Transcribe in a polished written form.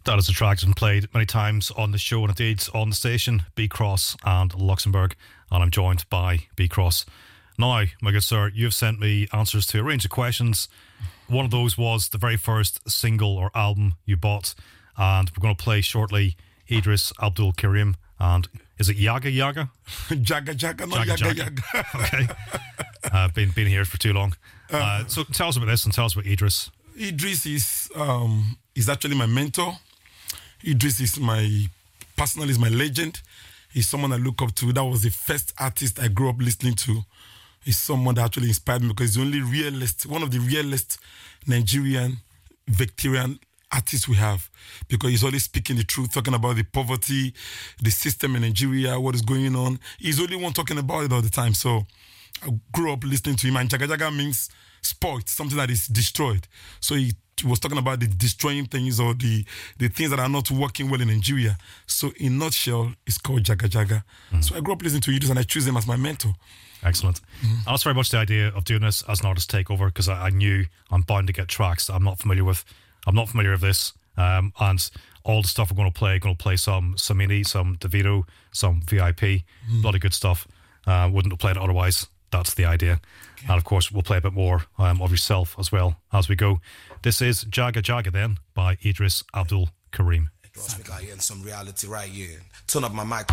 That is a track that's been played many times on the show and indeed on the station, B Cross and Luxembourg, and I'm joined by B Cross. Now, my good sir, you've sent me answers to a range of questions. One of those was the very first single or album you bought, and we're going to play shortly Idris Abdul Karim, and is it Yaga Yaga? Jaga, not Yaga. Okay. Been here for too long. So tell us about this and tell us about Idris. Idris is actually my mentor. Idris is my legend. He's someone I look up to. That was the first artist I grew up listening to. He's someone that actually inspired me because he's the only one of the realest Nigerian Victorian artists we have, because he's always speaking the truth, talking about the poverty, the system in Nigeria, what is going on. He's the only one talking about it all the time. So I grew up listening to him, and Jaga Jaga means spoiled, something that is destroyed. So he was talking about the destroying things or the things that are not working well in Nigeria. So in a nutshell, it's called Jaga Jaga. So I grew up listening to Idris and I choose him as my mentor. Excellent. And that's very much the idea of doing this as an artist takeover, because I knew I'm bound to get tracks that I'm not familiar with. I'm not familiar with this. And all the stuff we're going to play some Samini, some DeVito, some VIP. A lot of good stuff. Wouldn't have played it otherwise. That's the idea. Okay. And of course, we'll play a bit more of yourself as well as we go. This is Jaga Jaga then by Idris Abdul Karim. Some reality right here. Turn up my mic.